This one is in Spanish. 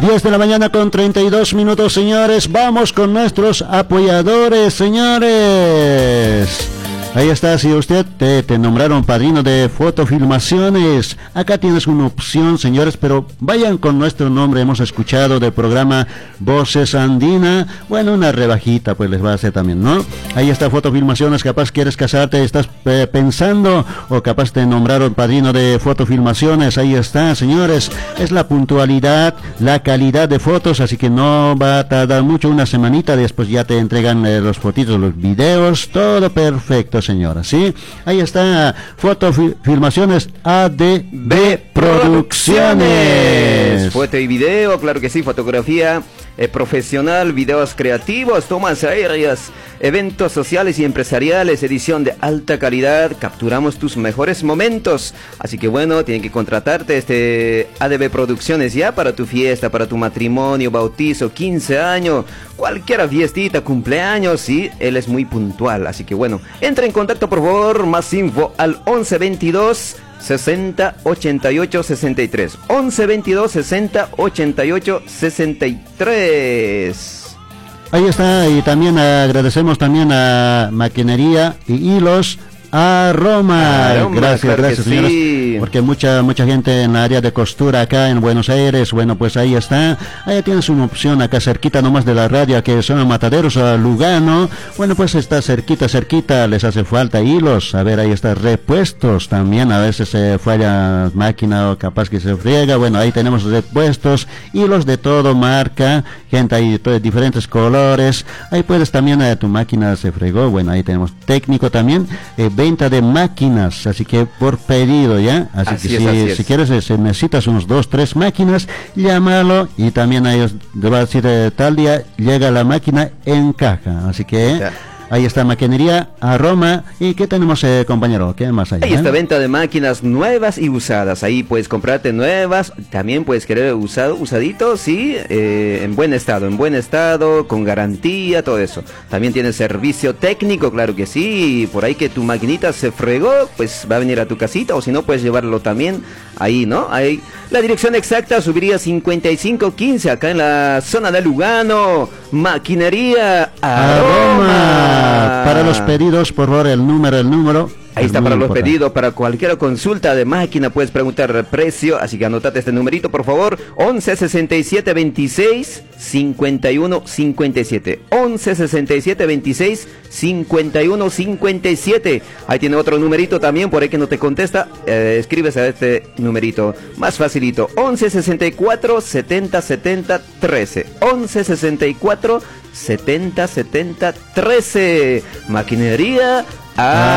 10 de la mañana con 32 minutos, señores. Vamos con nuestros apoyadores, señores. Ahí está, si usted te nombraron padrino de fotofilmaciones, acá tienes una opción, señores, pero vayan con nuestro nombre. Hemos escuchado del programa Voces Andina, bueno, una rebajita pues les va a hacer también, ¿no? Ahí está, fotofilmaciones, capaz quieres casarte, estás pensando, o capaz te nombraron padrino de fotofilmaciones. Ahí está, señores, es la puntualidad, la calidad de fotos, así que no va a tardar mucho, una semanita, después ya te entregan los fotitos, los videos, todo perfecto, señora, ¿sí? Ahí está, fotofilmaciones ADB Producciones. Foto y video, claro que sí, fotografía profesional, videos creativos, tomas aéreas, eventos sociales y empresariales, edición de alta calidad, capturamos tus mejores momentos. Así que bueno, tienen que contratarte ADB Producciones ya para tu fiesta, para tu matrimonio, bautizo, 15 años, cualquier fiestita, cumpleaños, sí, él es muy puntual. Así que bueno, entra en contacto por favor, más info al 1122 60 88 63 11 22 60 88 63. Ahí está, y también agradecemos también a Maquinería y Hilos Aroma. Gracias, claro, señores, sí. Porque mucha gente en la área de costura acá en Buenos Aires, bueno, pues ahí está, ahí tienes una opción acá cerquita nomás de la radio, que son Mataderos a Lugano, bueno, pues está cerquita, les hace falta hilos, a ver, ahí está, repuestos también, a veces se falla máquina o capaz que se friega, bueno, ahí tenemos repuestos, hilos de todo marca, gente ahí de diferentes colores, ahí puedes también, tu máquina se fregó, bueno, ahí tenemos técnico también, venta de máquinas, así que por pedido, ¿ya? Así que si quieres, si necesitas unos 2-3 máquinas, llámalo y también a ellos te va a decir tal día llega la máquina en caja, así que ahí está Maquinería Aroma. ¿Y qué tenemos, compañero? ¿Qué más hay? Ahí está venta de máquinas nuevas y usadas. Ahí puedes comprarte nuevas, también puedes querer usadito, sí, en buen estado, con garantía, todo eso. También tiene servicio técnico, claro que sí. Por ahí que tu maquinita se fregó, pues va a venir a tu casita, o si no, puedes llevarlo también ahí, ¿no? Ahí, la dirección exacta subiría 5515, acá en la zona de Lugano. Maquinería Aroma. Para los pedidos, por favor, el número. Ahí está para los pedidos, para cualquier consulta de máquina puedes preguntar el precio, así que anotate este numerito por favor, 11 67 26 51 57, 11 67 26 51 57. Ahí tiene otro numerito también, por ahí que no te contesta, escribes a este numerito, más facilito, 11 64 70 70 13, 11 64 70 70 13. Maquinería